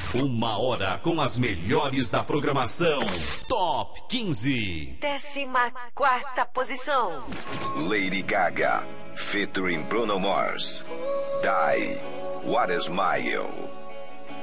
Uma hora com as melhores da programação. Top 15. 14ª posição. Lady Gaga, featuring Bruno Mars. Die, What a Smile.